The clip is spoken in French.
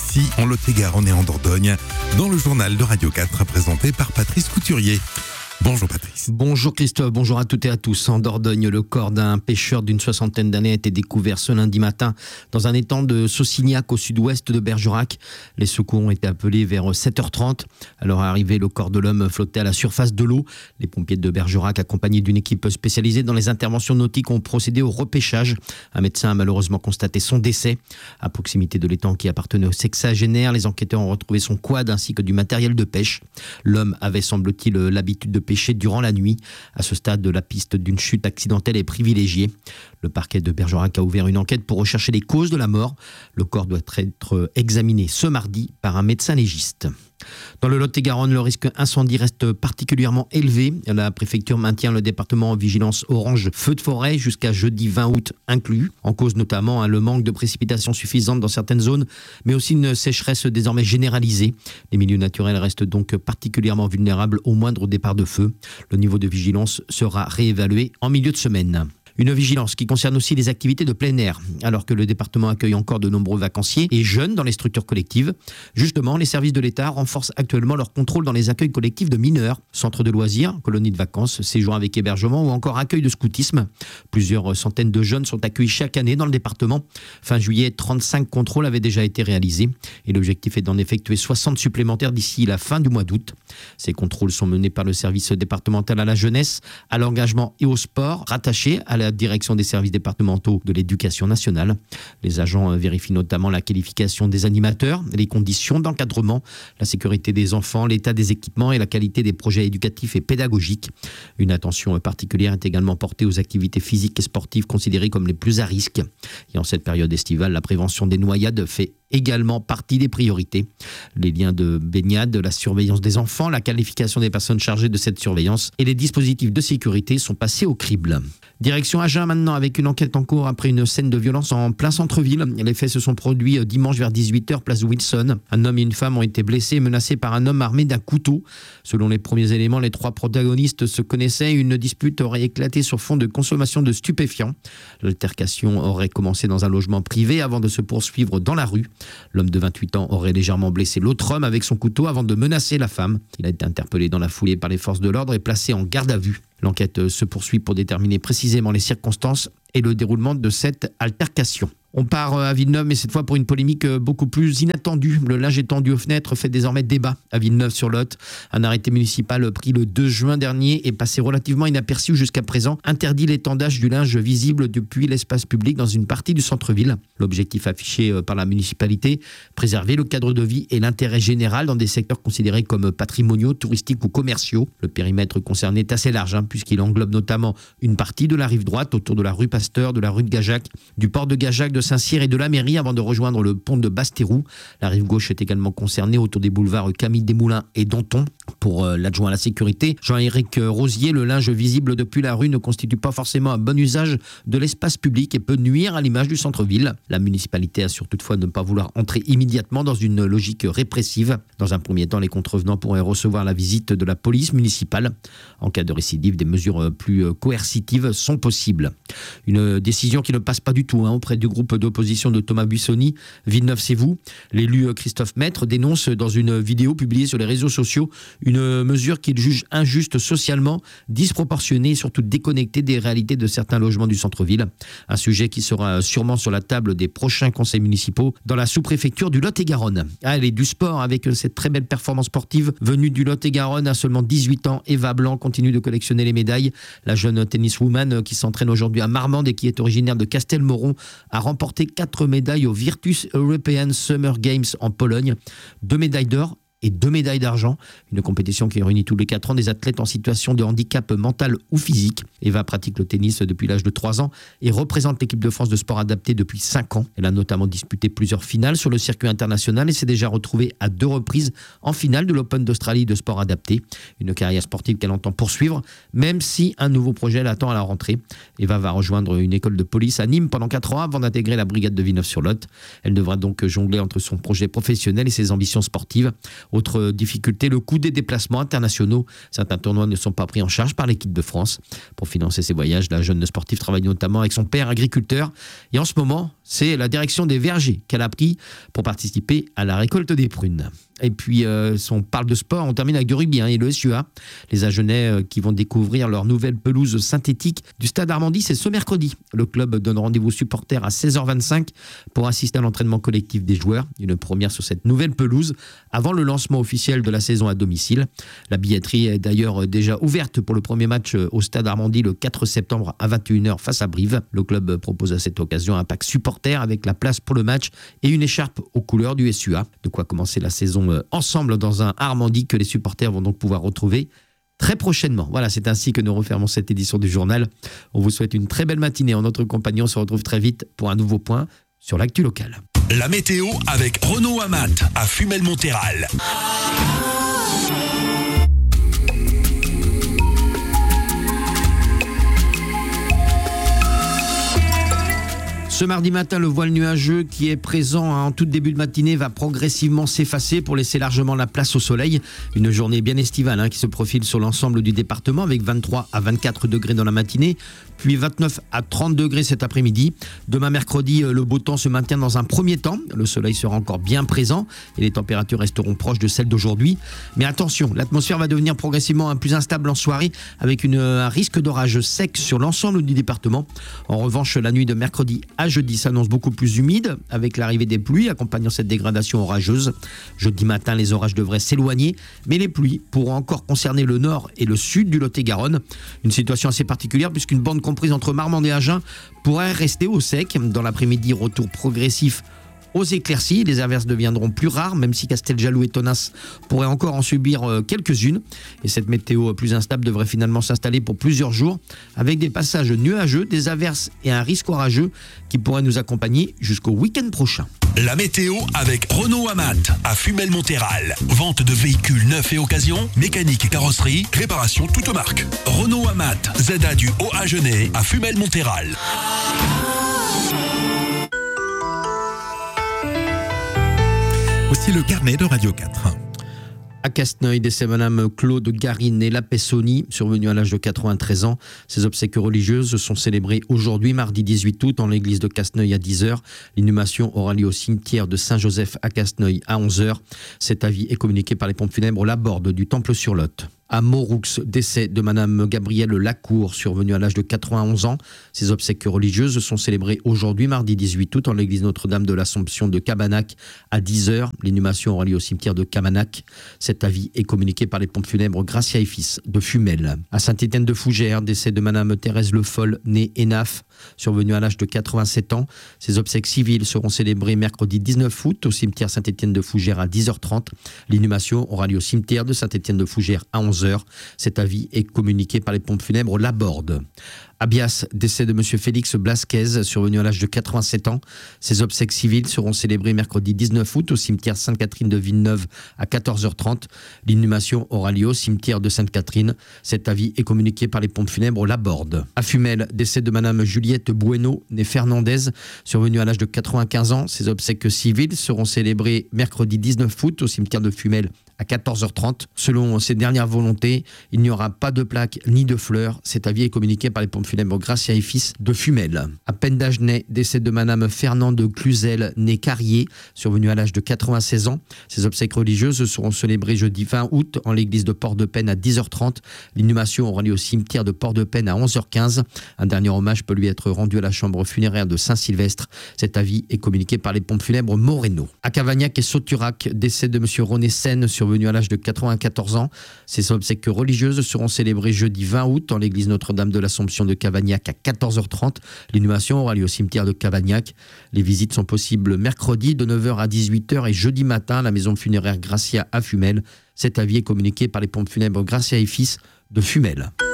ici en Lot-et-Garonne et en Dordogne, dans le journal de Radio 4 présenté par Patrice Couturier. Bonjour Patrice. Bonjour Christophe, bonjour à toutes et à tous. En Dordogne, le corps d'un pêcheur d'une 60aine d'années a été découvert ce lundi matin dans un étang de Saucignac au sud-ouest de Bergerac. Les secours ont été appelés vers 7h30. À leur arrivée, le corps de l'homme flottait à la surface de l'eau. Les pompiers de Bergerac, accompagnés d'une équipe spécialisée dans les interventions nautiques, ont procédé au repêchage. Un médecin a malheureusement constaté son décès. À proximité de l'étang qui appartenait au sexagénaire, les enquêteurs ont retrouvé son quad ainsi que du matériel de pêche. L'homme avait, semble-t-il, l'habitude de pêcher durant la nuit. À ce stade, la piste d'une chute accidentelle est privilégiée. Le parquet de Bergerac a ouvert une enquête pour rechercher les causes de la mort. Le corps doit être examiné ce mardi par un médecin légiste. Dans le Lot-et-Garonne, le risque incendie reste particulièrement élevé. La préfecture maintient le département en vigilance orange feu de forêt jusqu'à jeudi 20 août inclus. En cause notamment le manque de précipitations suffisantes dans certaines zones, mais aussi une sécheresse désormais généralisée. Les milieux naturels restent donc particulièrement vulnérables au moindre départ de feu. Le niveau de vigilance sera réévalué en milieu de semaine. Une vigilance qui concerne aussi les activités de plein air. Alors que le département accueille encore de nombreux vacanciers et jeunes dans les structures collectives, justement, les services de l'État renforcent actuellement leur contrôle dans les accueils collectifs de mineurs, centres de loisirs, colonies de vacances, séjours avec hébergement ou encore accueil de scoutisme. Plusieurs centaines de jeunes sont accueillis chaque année dans le département. Fin juillet, 35 contrôles avaient déjà été réalisés et l'objectif est d'en effectuer 60 supplémentaires d'ici la fin du mois d'août. Ces contrôles sont menés par le service départemental à la jeunesse, à l'engagement et au sport, rattaché à la direction des services départementaux de l'éducation nationale. Les agents vérifient notamment la qualification des animateurs, les conditions d'encadrement, la sécurité des enfants, l'état des équipements et la qualité des projets éducatifs et pédagogiques. Une attention particulière est également portée aux activités physiques et sportives considérées comme les plus à risque. Et en cette période estivale, la prévention des noyades fait également partie des priorités. Les liens de baignade, la surveillance des enfants, la qualification des personnes chargées de cette surveillance et les dispositifs de sécurité sont passés au crible. Direction Agen maintenant avec une enquête en cours après une scène de violence en plein centre-ville. Les faits se sont produits dimanche vers 18h, place Wilson. Un homme et une femme ont été blessés et menacés par un homme armé d'un couteau. Selon les premiers éléments, les trois protagonistes se connaissaient. Une dispute aurait éclaté sur fond de consommation de stupéfiants. L'altercation aurait commencé dans un logement privé avant de se poursuivre dans la rue. L'homme de 28 ans aurait légèrement blessé l'autre homme avec son couteau avant de menacer la femme. Il a été interpellé dans la foulée par les forces de l'ordre et placé en garde à vue. L'enquête se poursuit pour déterminer précisément les circonstances et le déroulement de cette altercation. On part à Villeneuve, mais cette fois pour une polémique beaucoup plus inattendue. Le linge étendu aux fenêtres fait désormais débat à Villeneuve-sur-Lot. Un arrêté municipal pris le 2 juin dernier est passé relativement inaperçu jusqu'à présent. Interdit l'étendage du linge visible depuis l'espace public dans une partie du centre-ville. L'objectif affiché par la municipalité, préserver le cadre de vie et l'intérêt général dans des secteurs considérés comme patrimoniaux, touristiques ou commerciaux. Le périmètre concerné est assez large, puisqu'il englobe notamment une partie de la rive droite autour de la rue Pasteur, de la rue de Gajac, du port de Gajac, de Saint-Cyr et de la mairie avant de rejoindre le pont de Basse-Terroux. La rive gauche est également concernée autour des boulevards Camille Desmoulins et Danton. Pour l'adjoint à la sécurité, Jean-Éric Rosier, le linge visible depuis la rue ne constitue pas forcément un bon usage de l'espace public et peut nuire à l'image du centre-ville. La municipalité assure toutefois ne pas vouloir entrer immédiatement dans une logique répressive. Dans un premier temps, les contrevenants pourraient recevoir la visite de la police municipale. En cas de récidive, des mesures plus coercitives sont possibles. Une décision qui ne passe pas du tout auprès du groupe d'opposition de Thomas Buissoni. Villeneuve, c'est vous. L'élu Christophe Maître dénonce dans une vidéo publiée sur les réseaux sociaux une mesure qu'il juge injuste socialement, disproportionnée et surtout déconnectée des réalités de certains logements du centre-ville. Un sujet qui sera sûrement sur la table des prochains conseils municipaux dans la sous-préfecture du Lot-et-Garonne. Allez, du sport avec cette très belle performance sportive venue du Lot-et-Garonne à seulement 18 ans. Eva Blanc continue de collectionner les médailles. La jeune tenniswoman qui s'entraîne aujourd'hui à Marmande et qui est originaire de Castelmoron a remporté 4 médailles au Virtus European Summer Games en Pologne, 2 médailles d'or et 2 médailles d'argent. Une compétition qui réunit tous les 4 ans des athlètes en situation de handicap mental ou physique. Eva pratique le tennis depuis l'âge de 3 ans et représente l'équipe de France de sport adapté depuis 5 ans. Elle a notamment disputé plusieurs finales sur le circuit international et s'est déjà retrouvée à 2 reprises en finale de l'Open d'Australie de sport adapté. Une carrière sportive qu'elle entend poursuivre, même si un nouveau projet l'attend à la rentrée. Eva va rejoindre une école de police à Nîmes pendant 4 ans avant d'intégrer la brigade de Villeneuve-sur-Lot. Elle devra donc jongler entre son projet professionnel et ses ambitions sportives. Autre difficulté, le coût des déplacements internationaux. Certains tournois ne sont pas pris en charge par l'équipe de France. Pour financer ses voyages, la jeune sportive travaille notamment avec son père agriculteur. Et en ce moment, c'est la direction des vergers qu'elle a pris pour participer à la récolte des prunes. Et puis, si on parle de sport, on termine avec du rugby et le SUA. Les Agenais qui vont découvrir leur nouvelle pelouse synthétique du Stade Armandie, c'est ce mercredi. Le club donne rendez-vous aux supporters à 16h25 pour assister à l'entraînement collectif des joueurs. Une première sur cette nouvelle pelouse avant le lancement officiel de la saison à domicile. La billetterie est d'ailleurs déjà ouverte pour le premier match au Stade Armandie le 4 septembre à 21h face à Brive. Le club propose à cette occasion un pack supporter avec la place pour le match et une écharpe aux couleurs du SUA. De quoi commencer la saison ensemble dans un Armandie que les supporters vont donc pouvoir retrouver très prochainement. Voilà, c'est ainsi que nous refermons cette édition du journal. On vous souhaite une très belle matinée. En notre compagnie, on se retrouve très vite pour un nouveau point sur l'actu locale. La météo avec Renaud Amat à Fumel-Montéral. Ce mardi matin, le voile nuageux qui est présent en tout début de matinée va progressivement s'effacer pour laisser largement la place au soleil. Une journée bien estivale qui se profile sur l'ensemble du département avec 23 à 24 degrés dans la matinée, puis 29 à 30 degrés cet après-midi. Demain mercredi, le beau temps se maintient dans un premier temps. Le soleil sera encore bien présent et les températures resteront proches de celles d'aujourd'hui. Mais attention, l'atmosphère va devenir progressivement plus instable en soirée avec un risque d'orage sec sur l'ensemble du département. En revanche, la nuit de mercredi à jeudi s'annonce beaucoup plus humide avec l'arrivée des pluies accompagnant cette dégradation orageuse. Jeudi matin, les orages devraient s'éloigner, mais les pluies pourront encore concerner le nord et le sud du Lot-et-Garonne. Une situation assez particulière puisqu'une bande comprise entre Marmande et Agen pourrait rester au sec. Dans l'après-midi, retour progressif aux éclaircies. Les averses deviendront plus rares, même si Casteljaloux et Tonnas pourraient encore en subir quelques-unes. Et cette météo plus instable devrait finalement s'installer pour plusieurs jours, avec des passages nuageux, des averses et un risque orageux qui pourraient nous accompagner jusqu'au week-end prochain. La météo avec Renaud Amat à Fumel-Montéral. Vente de véhicules neufs et occasion, mécanique et carrosserie, réparation toute marque. Renaud Amat, ZA du Haut-Agenais à Fumel-Montéral. Aussi le carnet de Radio 4. À Casseneuil, décès Madame Claude Garine et Lapessoni, survenue à l'âge de 93 ans. Ses obsèques religieuses sont célébrées aujourd'hui, mardi 18 août, en l'église de Casseneuil à 10h. L'inhumation aura lieu au cimetière de Saint-Joseph à Casseneuil à 11h. Cet avis est communiqué par les pompes funèbres Laborde du Temple-sur-Lot. À Mauroux, décès de Madame Gabrielle Lacour, survenue à l'âge de 91 ans. Ses obsèques religieuses sont célébrées aujourd'hui, mardi 18 août, en l'église Notre-Dame de l'Assomption de Cabanac à 10h. L'inhumation aura lieu au cimetière de Cabanac. Cet avis est communiqué par les pompes funèbres Gracia et Fils de Fumel. À Saint-Étienne-de-Fougères, décès de Madame Thérèse Le Foll, née Enaf, survenue à l'âge de 87 ans. Ses obsèques civiles seront célébrées mercredi 19 août au cimetière Saint-Étienne-de-Fougères à 10h30. L'inhumation aura lieu au cimetière de Saint-Étienne-de-Fougères à 11h. Cet avis est communiqué par les pompes funèbres Laborde. À Bias, décès de M. Félix Blasquez, survenu à l'âge de 87 ans. Ses obsèques civiles seront célébrées mercredi 19 août au cimetière Sainte-Catherine de Villeneuve à 14h30. L'inhumation aura lieu au cimetière de Sainte-Catherine. Cet avis est communiqué par les pompes funèbres Laborde. À Fumel, décès de Mme Juliette Bueno, née Fernandez, survenue à l'âge de 95 ans. Ses obsèques civiles seront célébrées mercredi 19 août au cimetière de Fumel à 14h30. Selon ses dernières volontés, il n'y aura pas de plaque ni de fleurs. Cet avis est communiqué par les pompes funèbres Gracia et Fils de Fumel. À Pendagenais, décès de Madame Fernande Cluzel, née Carrier, survenue à l'âge de 96 ans. Ses obsèques religieuses seront célébrées jeudi 20 août en l'église de Port-de-Peine à 10h30. L'inhumation aura lieu au cimetière de Port-de-Peine à 11h15. Un dernier hommage peut lui être rendu à la chambre funéraire de Saint-Sylvestre. Cet avis est communiqué par les pompes funèbres Moreno. À Cavagnac et Sauturac, décès de Monsieur René Seine, survenu à l'âge de 94 ans. Ses obsèques religieuses seront célébrées jeudi 20 août en l'église Notre-Dame de l'Assomption de Cavagnac à 14h30. L'inhumation aura lieu au cimetière de Cavagnac. Les visites sont possibles mercredi de 9h à 18h et jeudi matin à la maison funéraire Gracia à Fumel. Cet avis est communiqué par les pompes funèbres Gracia et Fils de Fumel.